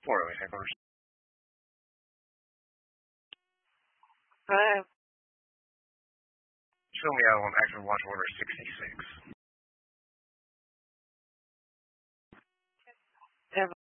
408 headquarters. Hello. Show me out on active watch order 66.